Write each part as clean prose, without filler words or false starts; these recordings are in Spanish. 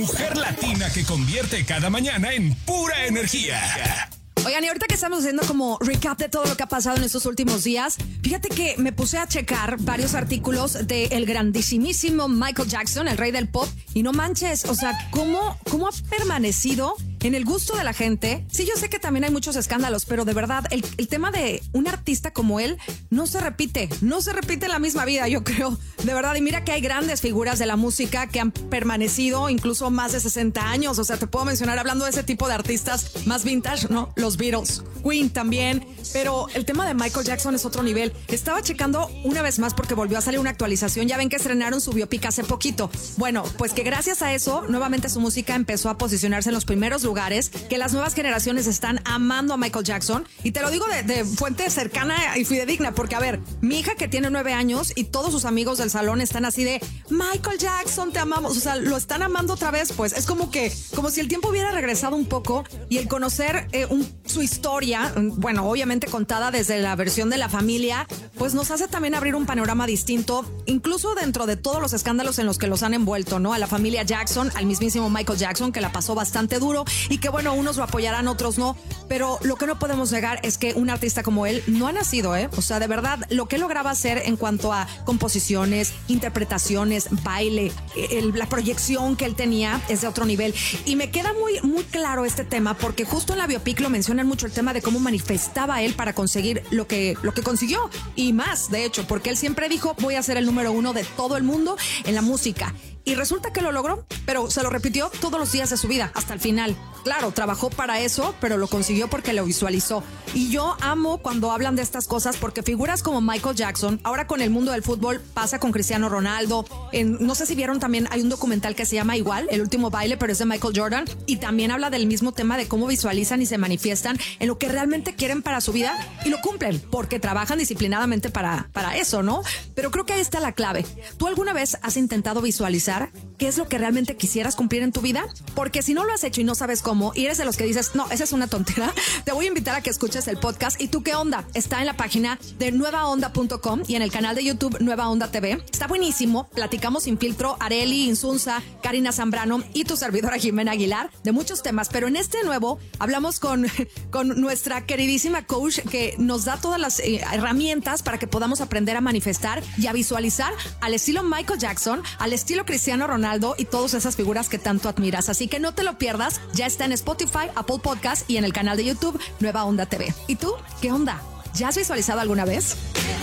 mujer latina que convierte cada mañana en pura energía. Oigan, y ahorita que estamos haciendo como recap de todo lo que ha pasado en estos últimos días, fíjate que me puse a checar varios artículos del grandísimísimo Michael Jackson, el rey del pop, y no manches, o sea, ¿cómo ha permanecido en el gusto de la gente? Sí, yo sé que también hay muchos escándalos, pero de verdad, el tema de un artista como él no se repite en la misma vida, yo creo, de verdad. Y mira que hay grandes figuras de la música que han permanecido incluso más de 60 años, o sea, te puedo mencionar, hablando de ese tipo de artistas más vintage, ¿no? Los Beatles, Queen también, pero el tema de Michael Jackson es otro nivel. Estaba checando una vez más porque volvió a salir una actualización, ya ven que estrenaron su biopic hace poquito. Bueno, pues que gracias a eso, nuevamente su música empezó a posicionarse en los primeros lugares, que las nuevas generaciones están amando a Michael Jackson, y te lo digo de fuente cercana y fidedigna, porque a ver, mi hija que tiene 9 años y todos sus amigos del salón están así de Michael Jackson, te amamos, o sea, lo están amando otra vez, pues es como si el tiempo hubiera regresado un poco, y el conocer su historia, bueno, obviamente contada desde la versión de la familia, pues nos hace también abrir un panorama distinto, incluso dentro de todos los escándalos en los que los han envuelto, ¿no? A la familia Jackson, al mismísimo Michael Jackson, que la pasó bastante duro, y que bueno, unos lo apoyarán, otros no, pero lo que no podemos negar es que un artista como él no ha nacido, o sea, de verdad, lo que lograba hacer en cuanto a composiciones, interpretaciones, baile, la proyección que él tenía es de otro nivel. Y me queda muy claro este tema, porque justo en la biopic lo mencionan mucho, el tema de cómo manifestaba él para conseguir lo que consiguió, y más, de hecho, porque él siempre dijo, voy a ser el número 1 de todo el mundo en la música. Y resulta que lo logró, pero se lo repitió todos los días de su vida, hasta el final. Claro, trabajó para eso, pero lo consiguió porque lo visualizó. Y yo amo cuando hablan de estas cosas, porque figuras como Michael Jackson, ahora con el mundo del fútbol pasa con Cristiano Ronaldo. No sé si vieron también, hay un documental que se llama igual, El último baile, pero es de Michael Jordan. Y también habla del mismo tema de cómo visualizan y se manifiestan en lo que realmente quieren para su vida, y lo cumplen, porque trabajan disciplinadamente para eso, ¿no? Pero creo que ahí está la clave. ¿Tú alguna vez has intentado visualizar qué es lo que realmente quisieras cumplir en tu vida? Porque si no lo has hecho y no sabes cómo, y eres de los que dices, no, esa es una tontera, te voy a invitar a que escuches el podcast. ¿Y tú qué onda? Está en la página de nuevaonda.com y en el canal de YouTube Nueva Onda TV. Está buenísimo. Platicamos sin filtro, Areli Insunza, Karina Zambrano y tu servidora Jimena Aguilar, de muchos temas, pero en este nuevo hablamos con nuestra queridísima coach, que nos da todas las herramientas para que podamos aprender a manifestar y a visualizar al estilo Michael Jackson, al estilo Cristiano Ronaldo y todas esas figuras que tanto admiras. Así que no te lo pierdas, ya está en Spotify, Apple Podcast y en el canal de YouTube Nueva Onda TV. ¿Y tú? ¿Qué onda? ¿Ya has visualizado alguna vez?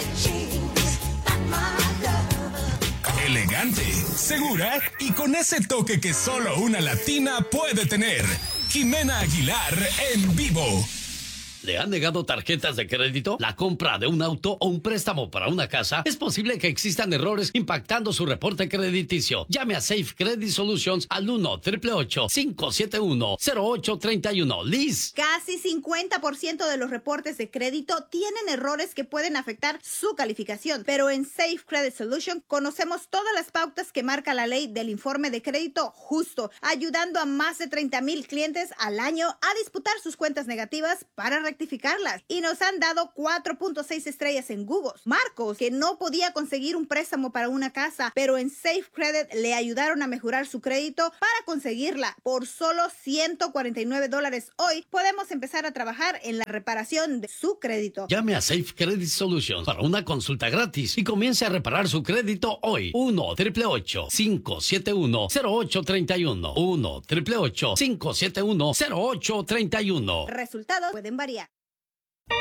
Elegante, segura y con ese toque que solo una latina puede tener. Jimena Aguilar en vivo. ¿Le han negado tarjetas de crédito, la compra de un auto o un préstamo para una casa? Es posible que existan errores impactando su reporte crediticio. Llame a Safe Credit Solutions al 1-888-571-0831. Liz. Casi 50% de los reportes de crédito tienen errores que pueden afectar su calificación, pero en Safe Credit Solutions conocemos todas las pautas que marca la ley del informe de crédito justo, ayudando a más de 30,000 clientes al año a disputar sus cuentas negativas para rectificarlas, y nos han dado 4.6 estrellas en Google. Marcos, que no podía conseguir un préstamo para una casa, pero en Safe Credit le ayudaron a mejorar su crédito para conseguirla. Por solo $149 hoy podemos empezar a trabajar en la reparación de su crédito. Llame a Safe Credit Solutions para una consulta gratis y comience a reparar su crédito hoy. 1-888-571-0831. 1-888-571-0831. Resultados pueden variar.